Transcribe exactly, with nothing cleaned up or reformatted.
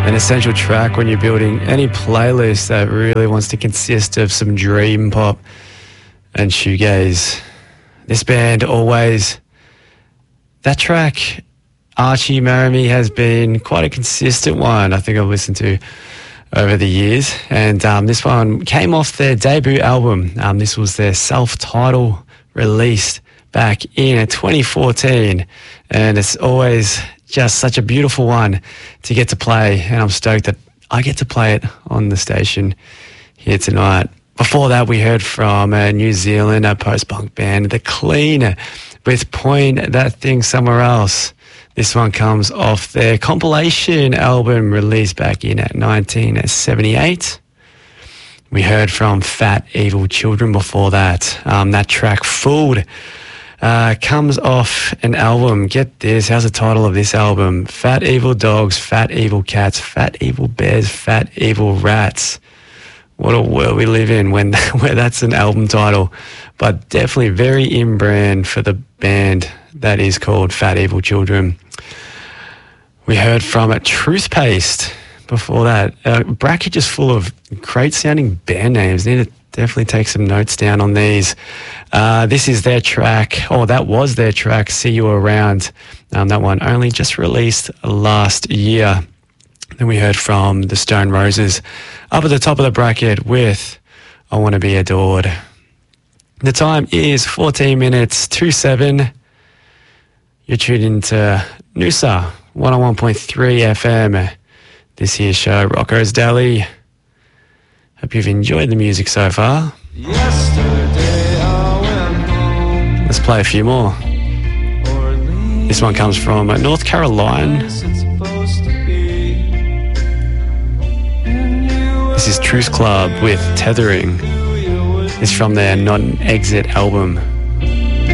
an essential track when you're building any playlist that really wants to consist of some dream pop and shoegaze. This band, Always. That track, Archie Marry Me, has been quite a consistent one I think I've listened to over the years. And um, this one came off their debut album. Um, this was their self-titled release back in twenty fourteen. And it's always just such a beautiful one to get to play, and I'm stoked that I get to play it on the station here tonight. Before that, we heard from a New Zealand a post-punk band, The Clean, with Point That Thing Somewhere Else. This one comes off their compilation album released back in nineteen seventy-eight. We heard from Fat Evil Children before that. Um, that track, Fooled, Uh, comes off an album. Get this, how's the title of this album? Fat Evil Dogs, Fat Evil Cats, Fat Evil Bears, Fat Evil Rats. What a world we live in when where that's an album title. But definitely very in brand for the band that is called Fat Evil Children. We heard from a Truthpaste before that. A bracket just full of great sounding band names. Need to definitely take some notes down on these. Uh, this is their track, or that was their track, See You Around. Um, that one only just released last year. Then we heard from the Stone Roses up at the top of the bracket with I Want to Be Adored. The time is fourteen minutes to seven. You're tuned into Noosa one oh one point three F M. This year's show, Rocco's Deli. Hope you've enjoyed the music so far. Yesterday I went home. Let's play a few more. This one comes from North Carolina. This is Truth Club with Tethering. It's from their Not an Exit album.